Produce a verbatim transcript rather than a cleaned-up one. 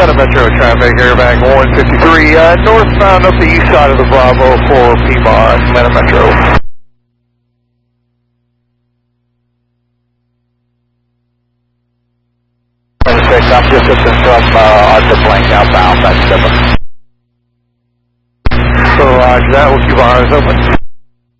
Metro traffic, airbag one fifty-three, uh, northbound up the east side of the Bravo for P M A R, Meta Metro. I'm just looking from uh, Arthur Blank outbound, that's seven. So, Roger that, we'll keep our eyes open.